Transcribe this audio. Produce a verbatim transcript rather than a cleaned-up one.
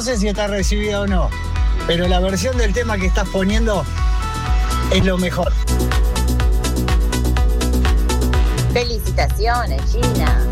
sé si está recibida o no, pero la versión del tema que estás poniendo es lo mejor. Felicitaciones, Gina.